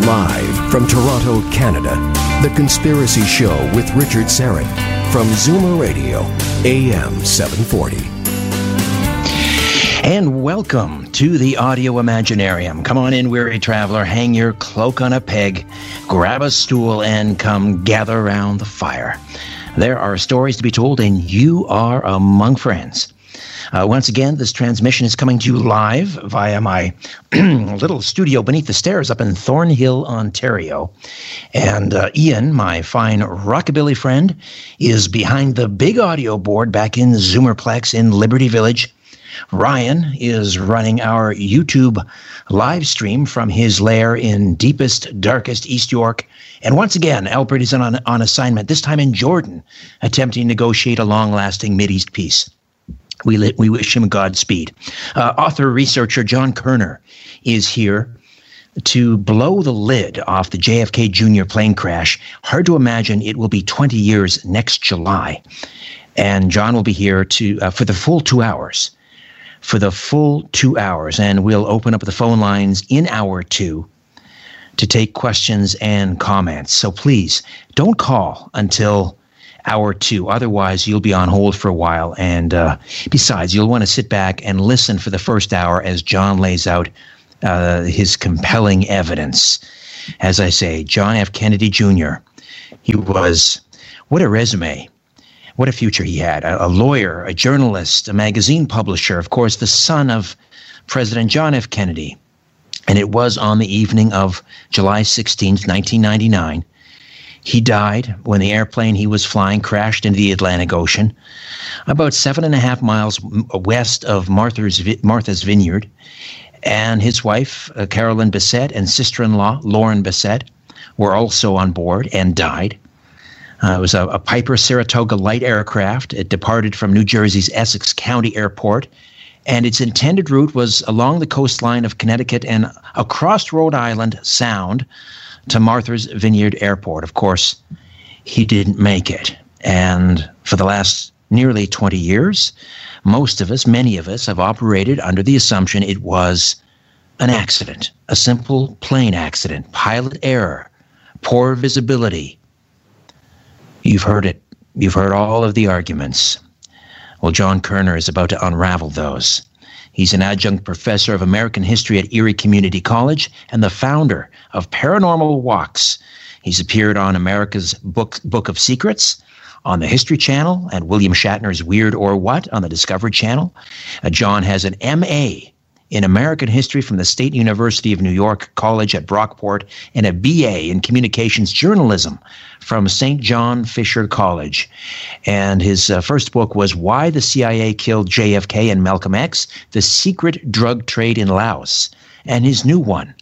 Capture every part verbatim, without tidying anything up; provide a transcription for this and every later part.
Live from Toronto, Canada, The Conspiracy Show with Richard Syrett from Zoomer Radio, A M seven forty. And welcome to the Audio Imaginarium. Come on in, weary traveler, hang your cloak on a peg, grab a stool, and come gather around the fire. There are stories to be told, and you are among friends. Uh, once again, this transmission is coming to you live via my little studio beneath the stairs up in Thornhill, Ontario. And uh, Ian, my fine rockabilly friend, is behind the big audio board back in Zoomerplex in Liberty Village. Ryan is running our YouTube live stream from his lair in deepest, darkest East York. And once again, Albert is on, on assignment, this time in Jordan, attempting to negotiate a long-lasting Mideast peace. We li- we wish him Godspeed. Uh, author, researcher John Kerner is here to blow the lid off the J F K Junior plane crash. Hard to imagine it will be twenty years next July. And John will be here to uh, for the full two hours. For the full two hours. And we'll open up the phone lines in hour two to take questions and comments. So please, don't call until hour two. Otherwise, you'll be on hold for a while. And uh, besides, you'll want to sit back and listen for the first hour as John lays out uh, his compelling evidence. As I say, John F. Kennedy Junior, he was, what a resume. What a future he had. A, a lawyer, a journalist, a magazine publisher, of course, the son of President John F. Kennedy. And it was on the evening of July sixteenth, nineteen ninety-nine. He died when the airplane he was flying crashed into the Atlantic Ocean, about seven and a half miles west of Martha's, Martha's Vineyard. And his wife, uh, Carolyn Bessette, and sister-in-law, Lauren Bessette, were also on board and died. Uh, it was a, a Piper Saratoga light aircraft. It departed from New Jersey's Essex County Airport, and its intended route was along the coastline of Connecticut and across Rhode Island Sound to Martha's Vineyard Airport. Of course, he didn't make it. And for the last nearly twenty years, most of us, many of us, have operated under the assumption it was an accident, a simple plane accident, pilot error, poor visibility. You've heard it. You've heard all of the arguments. Well, John Kerner is about to unravel those. He's an adjunct professor of American history at Erie Community College and the founder of Paranormal Walks. He's appeared on America's Book, Book of Secrets, on the History Channel, and William Shatner's Weird or What on the Discovery Channel. Uh, John has an M A in American history from the State University of New York College at Brockport and a B A in communications journalism from Saint John Fisher College. And his uh, first book was Why the C I A Killed J F K and Malcolm X, The Secret Drug Trade in Laos. And his new one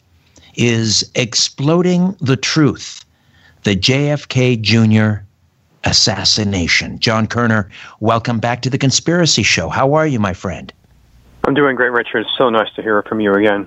is Exploding the Truth, the J F K Junior assassination. John Kerner, welcome back to The Conspiracy Show. How are you, my friend? I'm doing great, Richard. It's so nice to hear from you again.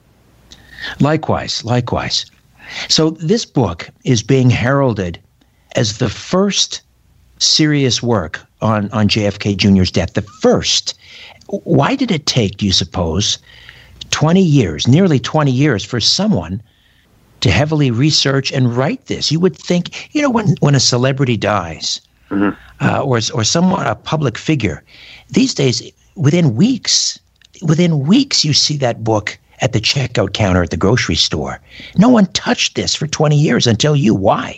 Likewise, likewise. So this book is being heralded as the first serious work on, on J F K Junior's death. The first. Why did it take, do you suppose, twenty years, nearly twenty years for someone to heavily research and write this? You would think, you know, when, when a celebrity dies, mm-hmm. uh, or, or someone, a public figure, these days, within weeks, within weeks, you see that book at the checkout counter at the grocery store. No one touched this for twenty years until you. Why?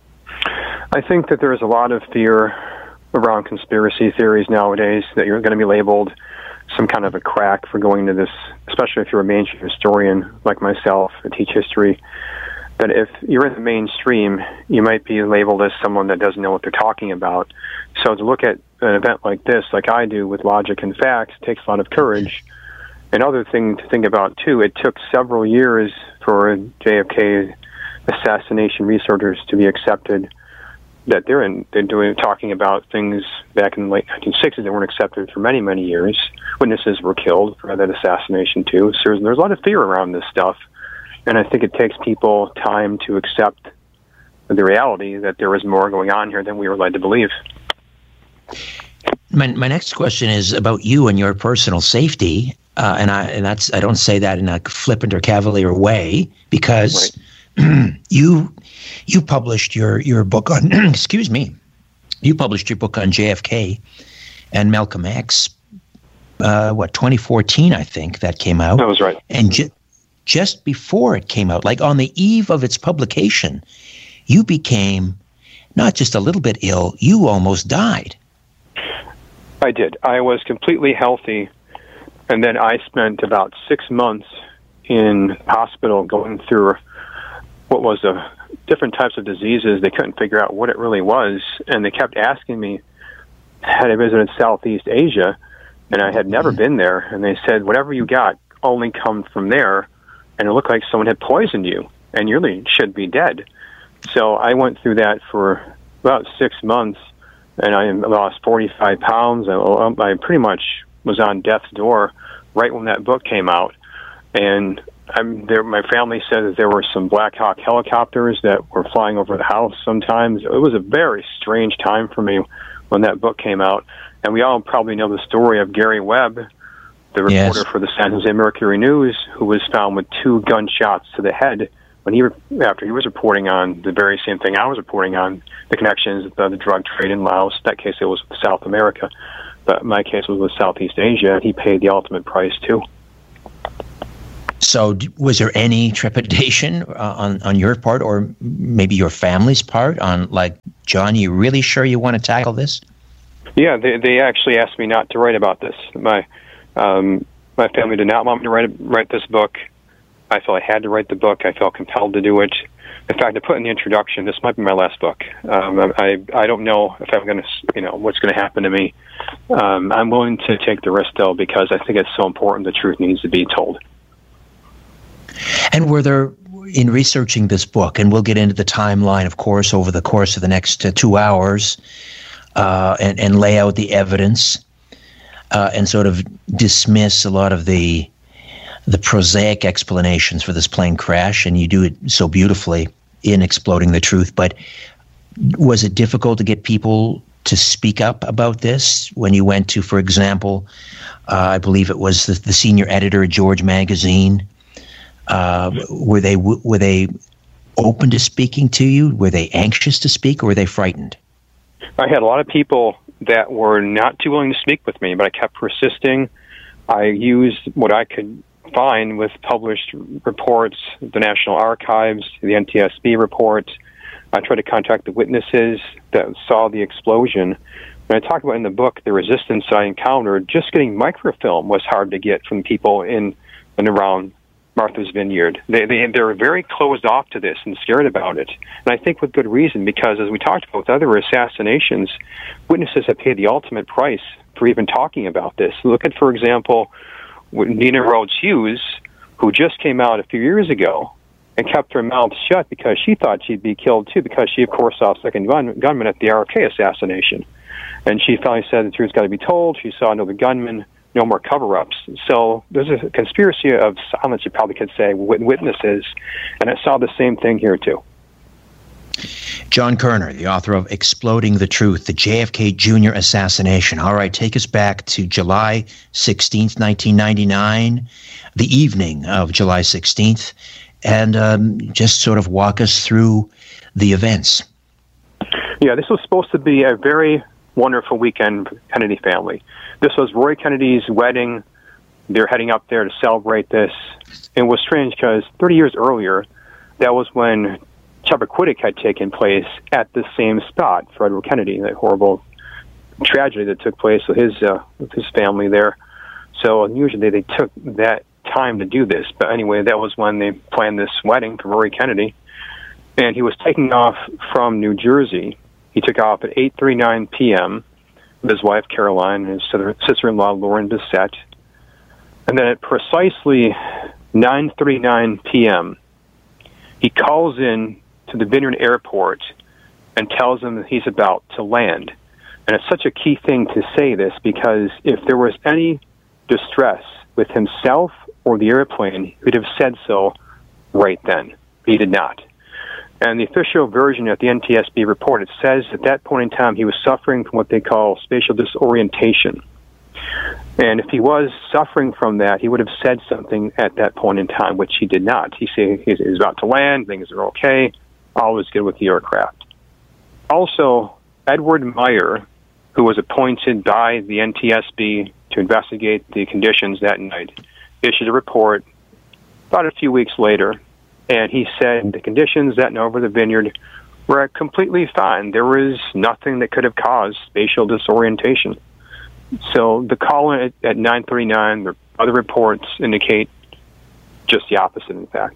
I think that there's a lot of fear around conspiracy theories nowadays that you're going to be labeled some kind of a crack for going into this, especially if you're a mainstream historian like myself, I teach history, that if you're in the mainstream, you might be labeled as someone that doesn't know what they're talking about. So to look at an event like this, like I do with logic and facts, takes a lot of courage. Another thing to think about, too, it took several years for J F K assassination researchers to be accepted that they're in, they're doing, talking about things back in the late nineteen sixties that weren't accepted for many, many years. Witnesses were killed for that assassination, too. So there's, there's a lot of fear around this stuff. And I think it takes people time to accept the reality that there is more going on here than we were led to believe. My, my next question is about you and your personal safety. Uh, and I and that's I don't say that in a flippant or cavalier way, because you you published your, your book on, excuse me, you published your book on J F K and Malcolm X, uh, what, twenty fourteen, I think, that came out. That was right. And ju- just before it came out, like on the eve of its publication, you became not just a little bit ill, you almost died. I did. I was completely healthy, and then I spent about six months in hospital going through what was a different types of diseases. They couldn't figure out what it really was, and they kept asking me, had I visited Southeast Asia, and I had never been there, and they said, whatever you got only come from there, and it looked like someone had poisoned you, and you really should be dead. So I went through that for about six months, and I lost forty-five pounds. I, I pretty much was on death's door right when that book came out. And I'm there. My family said that there were some Black Hawk helicopters that were flying over the house sometimes. It was a very strange time for me when that book came out. And we all probably know the story of Gary Webb, the reporter yes. for the San Jose Mercury News, who was found with two gunshots to the head when he after he was reporting on the very same thing I was reporting on, the connections, the, the drug trade in Laos. In that case, it was with South America. But my case was with Southeast Asia, and he paid the ultimate price, too. So was there any trepidation uh, on, on your part, or maybe your family's part, on like, John, you really sure you want to tackle this? Yeah, they they actually asked me not to write about this. My um, my family did not want me to write write this book. I felt I had to write the book. I felt compelled to do it. In fact, I put in the introduction, this might be my last book. Um, I I don't know if I'm going to, you know, what's going to happen to me. Um, I'm willing to take the risk, though, because I think it's so important. The truth needs to be told. And were there, in researching this book, and we'll get into the timeline, of course, over the course of the next uh, two hours, uh, and, and lay out the evidence, uh, and sort of dismiss a lot of the the prosaic explanations for this plane crash, and you do it so beautifully in Exploding the Truth. But was it difficult to get people to speak up about this when you went to, for example, uh, I believe it was the, the senior editor at George Magazine? Uh, were they were they open to speaking to you? Were they anxious to speak, or were they frightened? I had a lot of people that were not too willing to speak with me, but I kept persisting. I used what I could find with published reports, the National Archives, the N T S B report. I tried to contact the witnesses that saw the explosion. And I talk about in the book the resistance I encountered. Just getting microfilm was hard to get from people in and around Martha's Vineyard. They, they, they were very closed off to this and scared about it. And I think with good reason, because as we talked about with other assassinations, witnesses have paid the ultimate price for even talking about this. Look at, for example, Nina Rhodes Hughes, who just came out a few years ago and kept her mouth shut because she thought she'd be killed too, because she, of course, saw a second gun, gunman at the R F K assassination. And she finally said the truth's got to be told. She saw another gunman, no more cover-ups. So there's a conspiracy of silence, you probably could say, with witnesses, and I saw the same thing here too. John Kerner, the author of Exploding the Truth, the J F K Junior assassination. All right, take us back to July sixteenth, nineteen ninety-nine, the evening of July sixteenth, and um, just sort of walk us through the events. Yeah, this was supposed to be a very wonderful weekend for the Kennedy family. This was Roy Kennedy's wedding. They're heading up there to celebrate this. It was strange because thirty years earlier, that was when Chappaquiddick had taken place at the same spot for Edward Kennedy, that horrible tragedy that took place with his uh, with his family there. So unusually they took that time to do this. But anyway, that was when they planned this wedding for Roy Kennedy. And he was taking off from New Jersey. He took off at eight thirty-nine p.m. with his wife, Caroline, and his sister-in-law, Lauren Bissett. And then at precisely nine thirty-nine p.m., he calls in to the Vineyard Airport and tells them that he's about to land. And it's such a key thing to say this, because if there was any distress with himself or the airplane, he would have said so right then. He did not. And the official version at the N T S B report, it says at that point in time he was suffering from what they call spatial disorientation. And if he was suffering from that, he would have said something at that point in time, which he did not. He said he's about to land, things are okay, all is good with the aircraft. Also, Edward Meyer, who was appointed by the N T S B to investigate the conditions that night, issued a report about a few weeks later, and he said the conditions that night over the Vineyard were completely fine. There was nothing that could have caused spatial disorientation. So the call at, at nine thirty-nine, the other reports indicate just the opposite, in fact.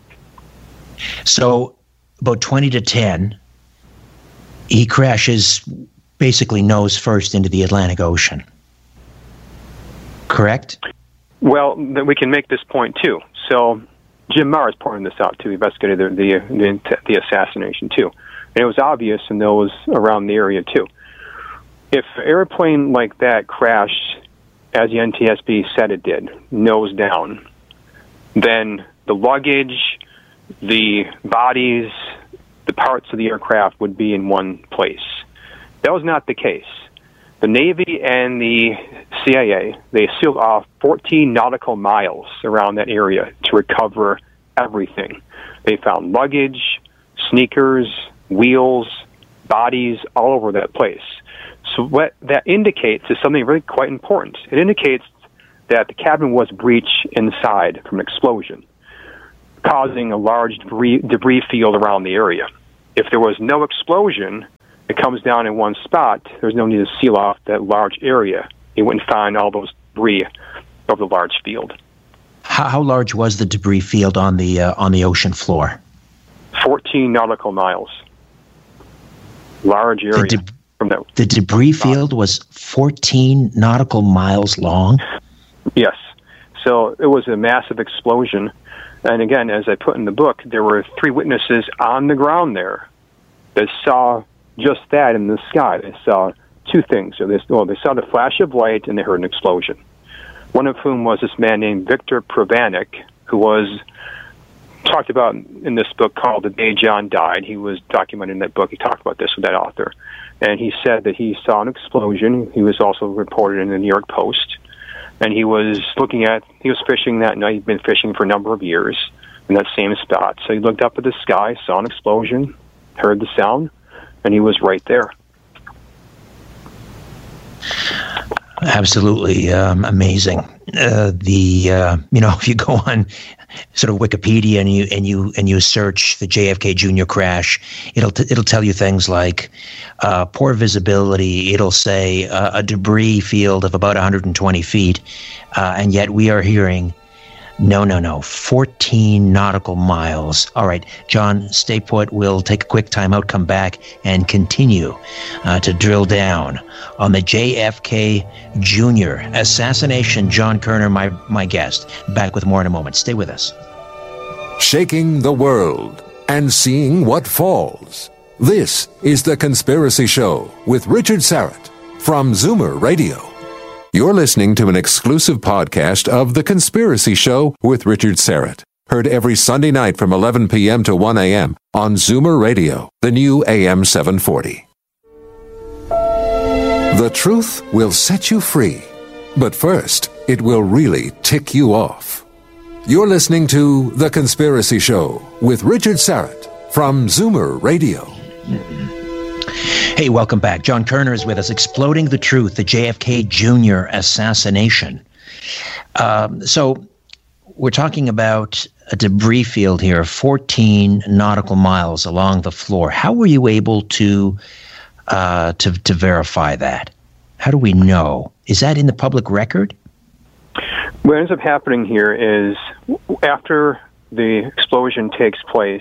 So about twenty to ten, he crashes basically nose first into the Atlantic Ocean. Correct? Well, then we can make this point, too. So Jim Marrs pointed this out, too. He investigated the, the, the, the assassination, too. And it was obvious in those around the area, too. If an airplane like that crashed, as the N T S B said it did, nose down, then the luggage, the bodies, the parts of the aircraft would be in one place. That was not the case. The Navy and the C I A, they sealed off fourteen nautical miles around that area to recover everything. They found luggage, sneakers, wheels, bodies all over that place. So what that indicates is something really quite important. It indicates that the cabin was breached inside from an explosion, causing a large debris, debris field around the area. If there was no explosion, it comes down in one spot, there's no need to seal off that large area. You wouldn't find all those debris over the large field. How, how large was the debris field on the uh, on the ocean floor? fourteen nautical miles. Large area. The, de- from that the debris field was fourteen nautical miles long? Yes. So it was a massive explosion. And again, as I put in the book, there were three witnesses on the ground there that saw just that in the sky. They saw two things. So they, well, they saw the flash of light and they heard an explosion. One of whom was this man named Victor Provanec, who was talked about in this book called The Day John Died. He was documented in that book. He talked about this with that author. And he said that he saw an explosion. He was also reported in the New York Post. And he was looking at, he was fishing that night. He'd been fishing for a number of years in that same spot. So he looked up at the sky, saw an explosion, heard the sound, and he was right there. Absolutely um, amazing. Uh, the uh, you know, if you go on sort of Wikipedia and you and you and you search the J F K Junior crash, it'll t- it'll tell you things like uh, poor visibility. It'll say uh, a debris field of about one hundred twenty feet, uh, and yet we are hearing no, no, no, fourteen nautical miles. All right, John, stay put. We'll take a quick time out, come back, and continue uh, to drill down on the J F K Junior assassination. John Kerner, my, my guest. Back with more in a moment. Stay with us. Shaking the world and seeing what falls. This is The Conspiracy Show with Richard Syrett from Zoomer Radio. You're listening to an exclusive podcast of The Conspiracy Show with Richard Syrett. Heard every Sunday night from eleven p.m. to one a.m. on Zoomer Radio, the new A M seven forty. The truth will set you free, but first, it will really tick you off. You're listening to The Conspiracy Show with Richard Syrett from Zoomer Radio. Hey, welcome back. John Kerner is with us, Exploding the Truth, the J F K Junior assassination. Um, so we're talking about a debris field here, fourteen nautical miles along the floor. How were you able to uh, to, to verify that? How do we know? Is that in the public record? What ends up happening here is after the explosion takes place,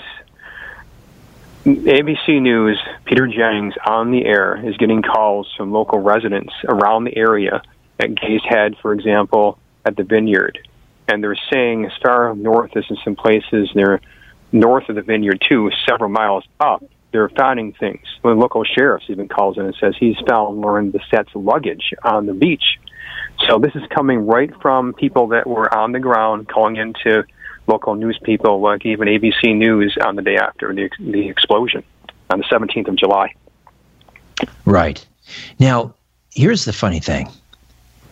A B C News, Peter Jennings, on the air, is getting calls from local residents around the area, at Gaze Head, for example, at the Vineyard. And they're saying as far north as in some places, they're north of the Vineyard, too, several miles up, they're finding things. The local sheriff even calls in and says he's found Lauren Bessette's luggage on the beach. So this is coming right from people that were on the ground calling into local news people, like even A B C News on the day after the the explosion on the seventeenth of July. Right. Now, here's the funny thing.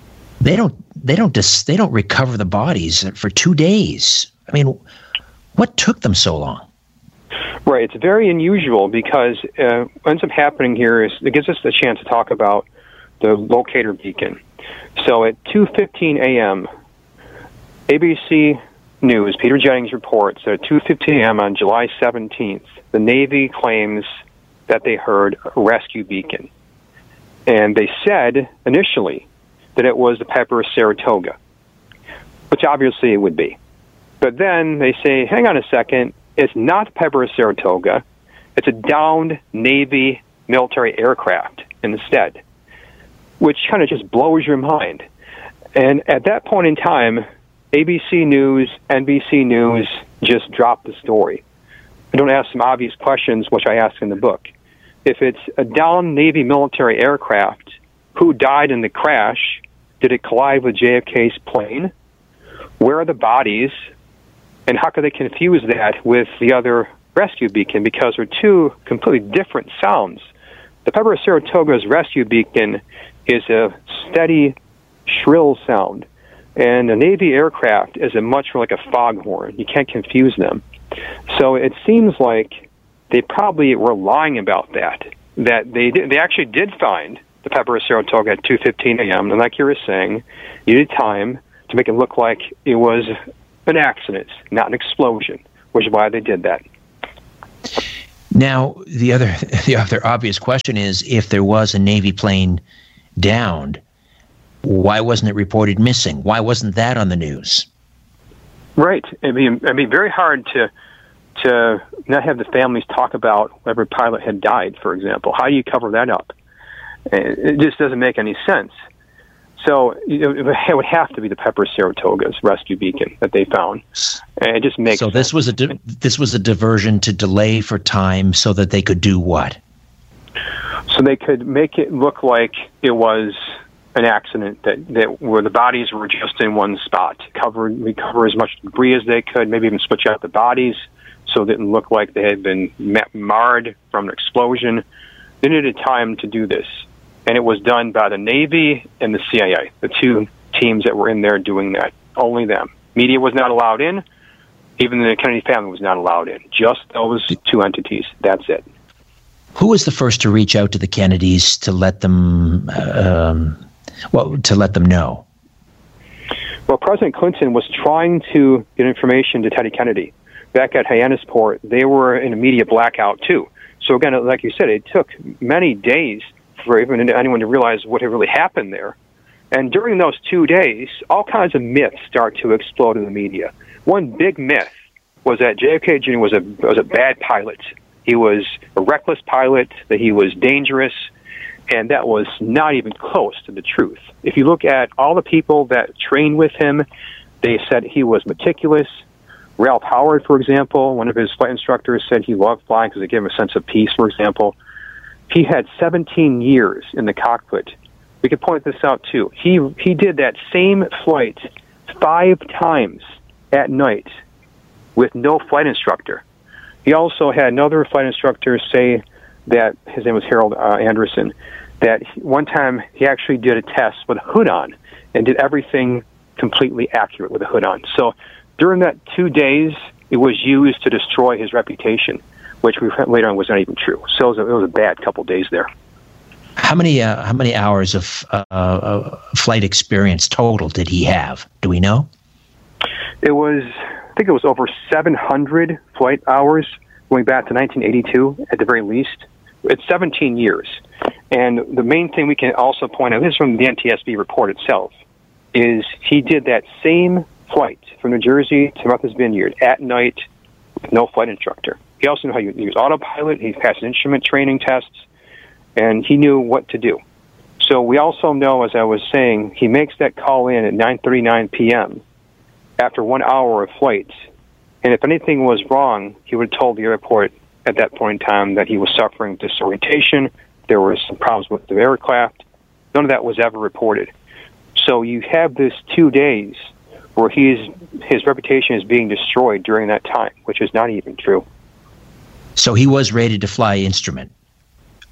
they don't they don't dis, they don't recover the bodies for two days. I mean, what took them so long? Right. It's very unusual because uh, what ends up happening here is it gives us the chance to talk about the locator beacon. So at two fifteen a.m., A B C News, Peter Jennings reports that at two fifteen a.m. on July seventeenth, the Navy claims that they heard a rescue beacon. And they said initially that it was the Piper Saratoga, which obviously it would be. But then they say, hang on a second, it's not the Piper Saratoga, it's a downed Navy military aircraft instead, which kind of just blows your mind. And at that point in time, A B C News, N B C News just dropped the story. I don't ask some obvious questions, which I ask in the book. If it's a downed Navy military aircraft, who died in the crash? Did it collide with J F K's plane? Where are the bodies? And how could they confuse that with the other rescue beacon? Because they're two completely different sounds. The Piper Saratoga's rescue beacon is a steady, shrill sound. And a Navy aircraft is a much more like a foghorn. You can't confuse them. So it seems like they probably were lying about that, that they did, they actually did find the Piper Saratoga at two fifteen a.m., and like you were saying, you needed time to make it look like it was an accident, not an explosion, which is why they did that. Now, the other the other obvious question is, if there was a Navy plane downed, why wasn't it reported missing? Why wasn't that on the news? Right. It'd be, it'd be very hard to to not have the families talk about every pilot had died, for example. How do you cover that up? It just doesn't make any sense. So you know, it would have to be the Piper Saratoga's rescue beacon that they found. And it just makes so this sense. was a di- this was a diversion to delay for time so that they could do what? So they could make it look like it was an accident, that, that where the bodies were just in one spot, cover recover as much debris as they could, maybe even switch out the bodies so it didn't look like they had been marred from an explosion. They needed time to do this. And it was done by the Navy and the C I A, the two teams that were in there doing that. Only them. Media was not allowed in. Even the Kennedy family was not allowed in. Just those two entities. That's it. Who was the first to reach out to the Kennedys to let them, um, well, to let them know? Well, President Clinton was trying to get information to Teddy Kennedy. Back at Hyannisport, they were in a media blackout, too. So again, like you said, it took many days for even anyone to realize what had really happened there. And during those two days, all kinds of myths start to explode in the media. One big myth was that J F K Junior was a was a bad pilot. He was a reckless pilot, that he was dangerous, and that was not even close to the truth. If you look at all the people that trained with him, they said he was meticulous. Ralph Howard, for example, one of his flight instructors, said he loved flying because it gave him a sense of peace, for example. He had seventeen years in the cockpit. We could point this out, too. He he did that same flight five times at night with no flight instructor. He also had another flight instructor say that, his name was Harold uh, Anderson, that he, one time he actually did a test with a hood on and did everything completely accurate with a hood on. So during that two days, it was used to destroy his reputation, which we later on was not even true. So it was a, it was a bad couple days there. How many uh, how many hours of uh, uh, flight experience total did he have? Do we know? It was, I think it was over seven hundred flight hours going back to nineteen eighty-two at the very least. It's seventeen years. And the main thing we can also point out, this is from the N T S B report itself, is he did that same flight from New Jersey to Martha's Vineyard at night with no flight instructor. He also knew how to use autopilot. He passed instrument training tests, and he knew what to do. So we also know, as I was saying, he makes that call in at nine thirty-nine p.m. after one hour of flight. And if anything was wrong, he would have told the airport at that point in time that he was suffering disorientation. There were some problems with the aircraft. None of that was ever reported. So you have this two days where he's, his reputation is being destroyed during that time, which is not even true. So he was rated to fly instrument.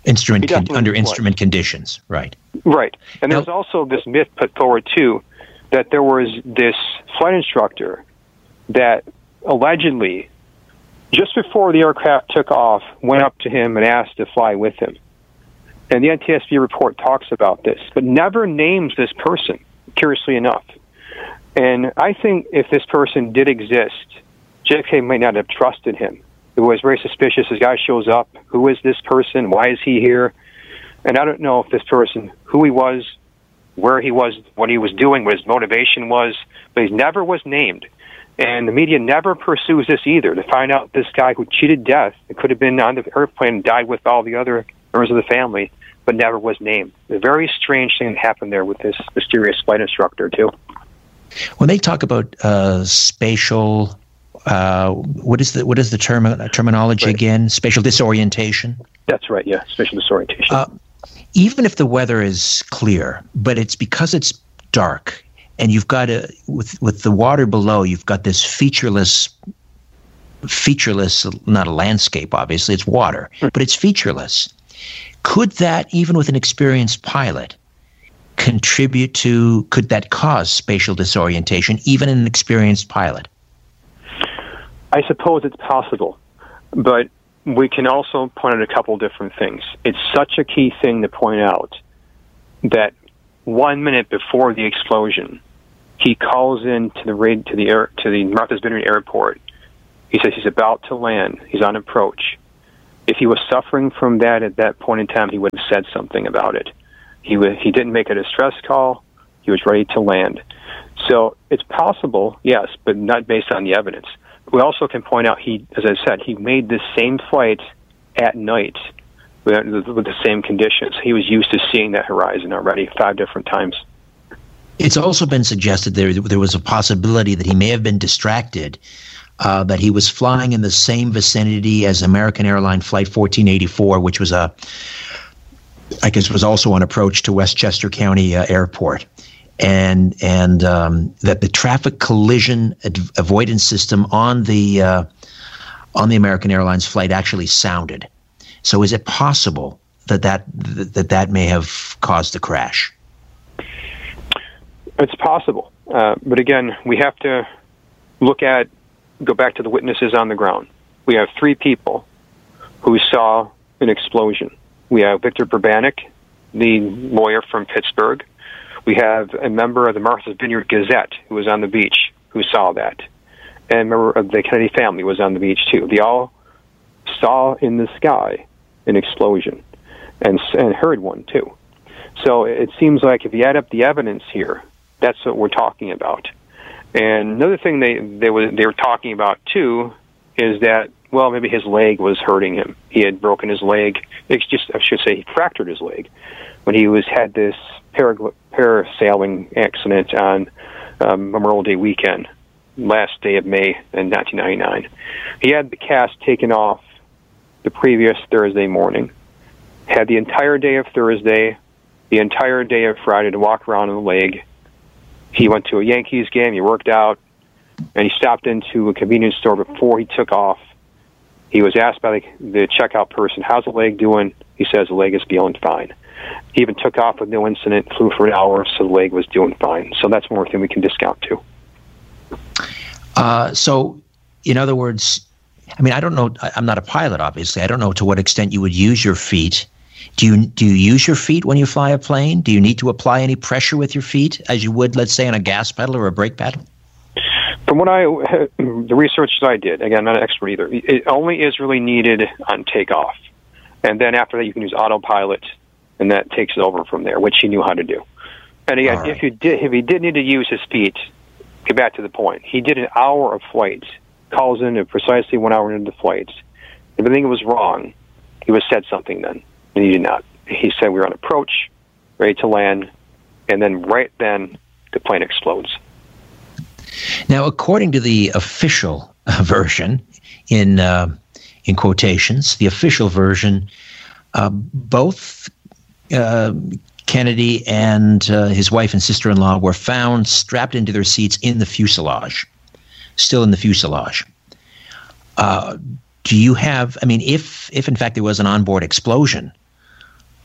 Instrument con- under was. instrument conditions, right? Right. And Now, there's also this myth put forward too that there was this flight instructor that allegedly, just before the aircraft took off, went up to him and asked to fly with him. And the N T S B report talks about this, but never names this person, curiously enough. And I think if this person did exist, J F K might not have trusted him. It was very suspicious. This guy shows up. Who is this person? Why is he here? And I don't know if this person, who he was, where he was, what he was doing, what his motivation was, but he never was named. And the media never pursues this either, to find out this guy who cheated death, it could have been on the airplane and died with all the other members of the family, but never was named. A very strange thing happened there with this mysterious flight instructor, too. When they talk about uh, spatial, uh, what is the what is the term terminology right. again? Spatial disorientation. That's right. Yeah, spatial disorientation. Uh, even if the weather is clear, but it's because it's dark, and you've got a with with the water below, you've got this featureless, featureless, not a landscape. Obviously, it's water, mm. but it's featureless. Could that, even with an experienced pilot, contribute to, could that cause spatial disorientation, even in an experienced pilot? I suppose it's possible, but we can also point out a couple different things. It's such a key thing to point out that one minute before the explosion, he calls in to the raid to the air to the Martha's Vineyard Airport. He says he's about to land. He's on approach. If he was suffering from that at that point in time, he would have said something about it. He w- he didn't make a distress call. He was ready to land. So it's possible, yes, but not based on the evidence. We also can point out, he, as I said, he made this same flight at night with, with the same conditions. He was used to seeing that horizon already five different times. It's also been suggested there there was a possibility that he may have been distracted, uh, that he was flying in the same vicinity as American Airline Flight fourteen eighty-four, which was a, I guess, was also on approach to Westchester County uh, Airport. And and um, that the traffic collision ad- avoidance system on the uh, on the American Airlines flight actually sounded. So is it possible that that that, that may have caused the crash? It's possible, uh, but again, we have to look at go back to the witnesses on the ground. We have three people who saw an explosion. We have Victor Burbanek, the lawyer from Pittsburgh. We have a member of the Martha's Vineyard Gazette who was on the beach who saw that. And a member of the Kennedy family was on the beach too. They all saw in the sky an explosion and, and heard one too. So it seems like if you add up the evidence here, that's what we're talking about. And another thing they, they, were, they were talking about too is that, well, maybe his leg was hurting him. He had broken his leg. It's just, I should say, he fractured his leg when he was had this parag- parasailing accident on um, Memorial Day weekend, last day of May in nineteen ninety-nine. He had the cast taken off the previous Thursday morning, had the entire day of Thursday, the entire day of Friday to walk around on the leg. He went to a Yankees game, he worked out, and he stopped into a convenience store before he took off. He was asked by the, the checkout person, how's the leg doing? He says the leg is feeling fine. He even took off with no incident, flew for an hour, so the leg was doing fine. So that's one thing we can discount too. Uh, so, in other words, I mean, I don't know. I'm not a pilot, obviously. I don't know to what extent you would use your feet. Do you do you use your feet when you fly a plane? Do you need to apply any pressure with your feet as you would, let's say, on a gas pedal or a brake pedal? From what I, the research that I did, again, I'm not an expert either, it only is really needed on takeoff. And then after that, you can use autopilot, and that takes it over from there, which he knew how to do. And again, right. if you did, if he did need to use his feet, get back to the point. He did an hour of flight, calls in at precisely one hour into the flight. If everything was wrong, he was said something then, and he did not. He said we were on approach, ready to land, and then right then the plane explodes. Now, according to the official version, in uh, in quotations, the official version, uh, both uh, Kennedy and uh, his wife and sister-in-law were found strapped into their seats in the fuselage, still in the fuselage. Uh, do you have, I mean, if, if in fact there was an onboard explosion,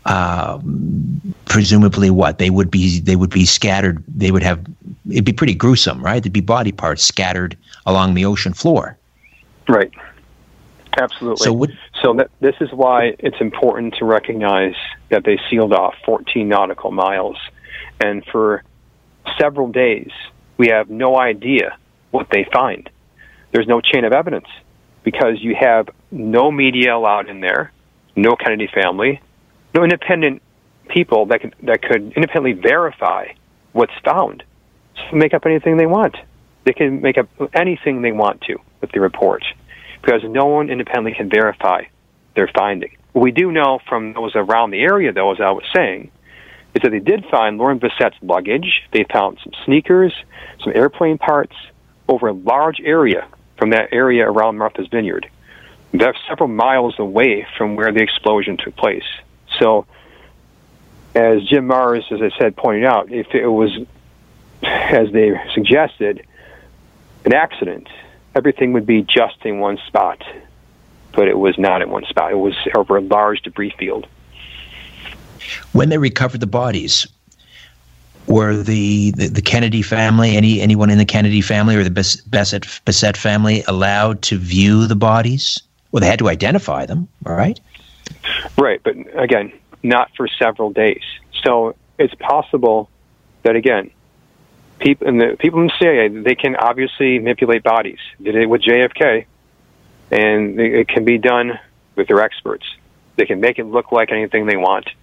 uh, presumably what they would be they would be scattered. They would have it'd be pretty gruesome, right? There'd be body parts scattered along the ocean floor. Right. Absolutely. So, what, so that, this is why it's important to recognize that they sealed off fourteen nautical miles, and for several days we have no idea what they find. There's no chain of evidence because you have no media allowed in there, no Kennedy family, no independent people that could that could independently verify what's found. So they can make up anything they want. They can make up anything they want to with the report, because no one independently can verify their finding. What we do know from those around the area, though, as I was saying, is that they did find Lauren Bissett's luggage. They found some sneakers, some airplane parts over a large area from that area around Martha's Vineyard. They're several miles away from where the explosion took place. So, as Jim Marrs, as I said, pointed out, if it was, as they suggested, an accident, everything would be just in one spot. But it was not in one spot. It was over a large debris field. When they recovered the bodies, were the, the, the Kennedy family, any anyone in the Kennedy family or the Bissett, Bissett family allowed to view the bodies? Well, they had to identify them, all right? Right, but again, not for several days. So it's possible that, again, people in the people in the C I A, they can obviously manipulate bodies. Did it with J F K, and it can be done with their experts. They can make it look like anything they want.